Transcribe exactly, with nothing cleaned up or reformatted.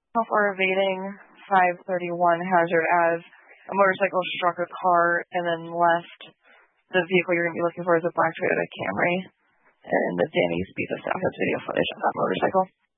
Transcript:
How far evading five thirty-one hazard as a motorcycle struck a car and then left. The vehicle you're going to be looking for is a black Toyota Camry. And Danny Spieth of staff has video footage of that motorcycle.